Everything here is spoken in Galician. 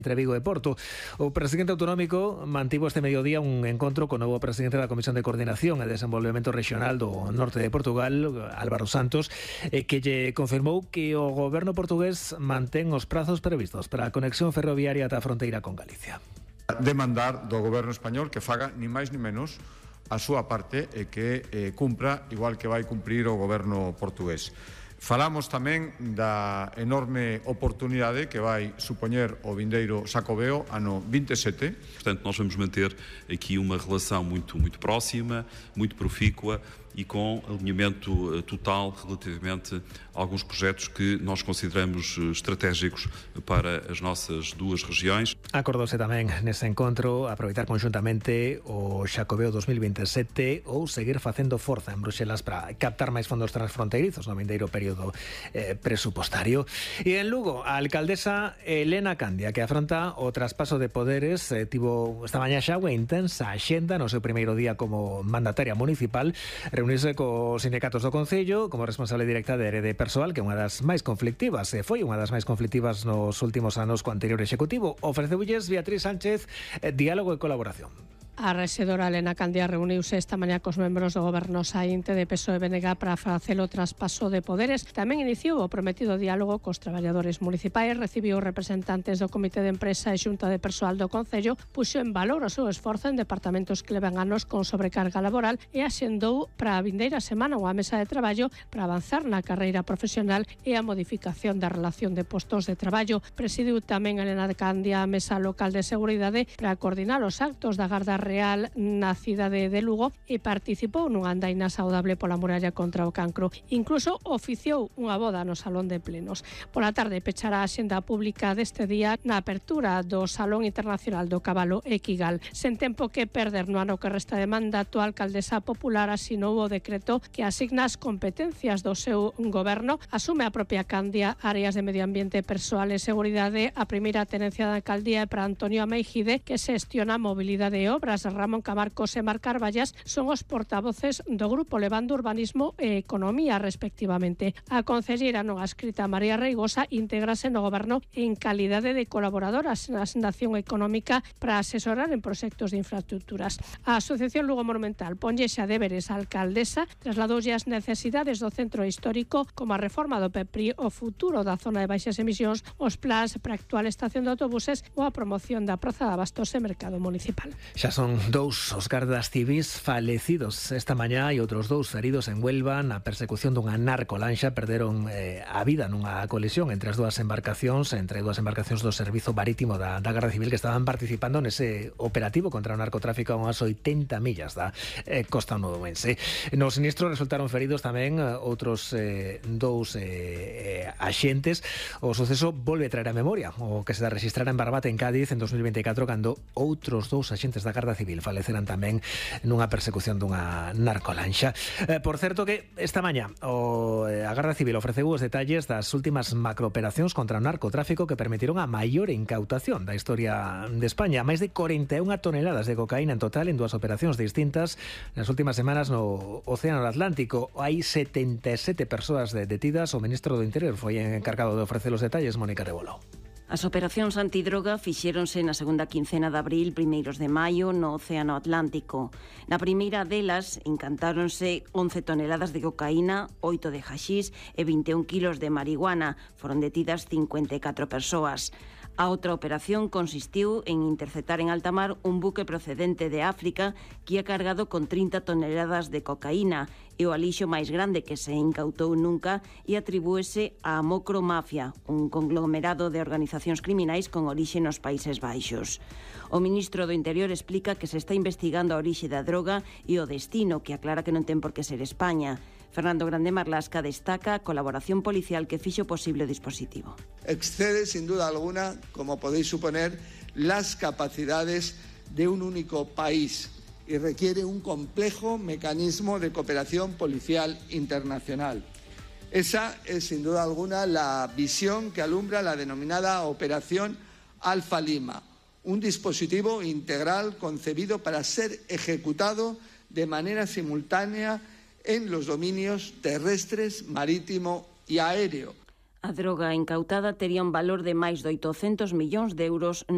entre Vigo e Porto. O presidente autonómico mantivo este mediodía un encontro co novo presidente da Comisión de Coordinación e Desenvolvemento Regional do norte de Portugal, Álvaro Santos, que lle confirmou que o goberno portugués mantén os prazos previstos para a conexión ferroviaria ata a fronteira con Galicia. Demandar do goberno español que faga ni máis ni menos a súa parte e que cumpra igual que vai cumprir o goberno portugués. Falamos tamén da enorme oportunidade que vai supoñer o vindeiro Xacobeo ano 27. Portanto, nós vamos manter aqui uma relação muito próxima, muito profícua e com alinhamento total relativamente a alguns projetos que nós consideramos estratégicos para as nossas duas regiões. Acordouse tamén nese encontro aproveitar conjuntamente o Xacobeo 2027 ou seguir facendo forza en Bruxelas para captar máis fondos transfronteirizos no vindeiro período presupostario. E en Lugo, a alcaldesa Elena Candia, que afronta o traspaso de poderes, tivo esta mañá xa unha intensa axenda no seu primeiro día como mandataria municipal, reunirse cos sindicatos do Concello como responsable directa de Herede Persoal, que é unha das máis conflictivas, foi unha das máis conflictivas nos últimos anos co anterior executivo. Ofreceulles Beatriz Sánchez diálogo e colaboración. A rexedora Elena Candia reuniuse esta mañá cos membros do goberno saínte de PSOE-BNG para facer o traspaso de poderes. Tamén iniciou o prometido diálogo cos traballadores municipais, recibiu representantes do Comité de Empresa e Xunta de Persoal do Concello, puxo en valor o seu esforzo en departamentos que levan anos con sobrecarga laboral e axendou para a vindeira semana unha mesa de traballo para avanzar na carreira profesional e a modificación da relación de postos de traballo. Presidiu tamén Elena Candia a mesa local de seguridade para coordinar os actos da Garda Real na cidade de Lugo e participou nunha andaina saudable pola muralla contra o cancro. Incluso oficiou unha boda no Salón de Plenos. Pola tarde pechará a axenda pública deste día na apertura do Salón Internacional do Cabalo Equigal. Sen tempo que perder no ano que resta de mandato, a alcaldesa popular asinou o decreto que asigna as competencias do seu goberno, asume a propia Candia áreas de medio ambiente, persoal e seguridade. A primeira tenencia da alcaldía é para Antonio Ameijide, que xestiona mobilidade e obras. Ramón Camarcos e Mar Carballas son os portavoces do grupo levando urbanismo e economía respectivamente. A concelleira non adscrita María Reigosa intégrase no goberno en calidade de colaboradora na asignación económica para asesorar en proxectos de infraestructuras. A Asociación Lugo Monumental ponlle xa deberes a alcaldesa, trasladoulle as necesidades do centro histórico como a reforma do PEPRI, o futuro da zona de baixas emisións, os plans para a actual estación de autobuses ou a promoción da Praza de Abastos e Mercado Municipal. Xa son dous os gardas civis falecidos esta mañá e outros dous feridos en Huelva na persecución dunha narcolanxa. Perderon a vida nunha colisión entre as dúas embarcacións do Servizo Marítimo da Garda Civil que estaban participando nese operativo contra o narcotráfico a unhas 80 millas da costa onubense. No sinistro resultaron feridos tamén outros dous axentes. O suceso volve a traer a memoria o que se registrara en Barbate, en Cádiz, en 2024, cando outros dous axentes da Garda Civil faleceran tamén nunha persecución dunha narcolanxa. Por certo que esta mañá a Garda Civil ofreceu os detalles das últimas macrooperacións contra o narcotráfico que permitiron a maior incautación da historia de España. Máis de 41 toneladas de cocaína en total en dúas operacións distintas nas últimas semanas no Océano Atlántico. Hai 77 persoas detidas. O ministro do Interior foi encargado de ofrecer os detalles, Mónica Rebolo. As operacións antidroga fixéronse na segunda quincena de abril, primeiros de maio, no Océano Atlántico. Na primeira delas, encantáronse 11 toneladas de cocaína, 8 de haxís e 21 kilos de marihuana. Foron detidas 54 persoas. A outra operación consistiu en interceptar en alta mar un buque procedente de África que ia cargado con 30 toneladas de cocaína e o alixo máis grande que se incautou nunca e atribúese á Mocro Mafia, un conglomerado de organizacións criminais con orixe nos Países Baixos. O ministro do Interior explica que se está investigando a orixe da droga e o destino, que aclara que non ten por que ser España. Fernando Grande Marlasca destaca a colaboración policial que fixo posible o dispositivo. Excede, sin duda alguna, como podéis suponer, las capacidades de un único país y requiere un complejo mecanismo de cooperación policial internacional. Esa es, sin duda alguna, la visión que alumbra la denominada Operación Alfa Lima, un dispositivo integral concebido para ser ejecutado de manera simultánea en los dominios terrestres, marítimo e aéreo. A droga incautada tería un valor de máis de 800 millóns de euros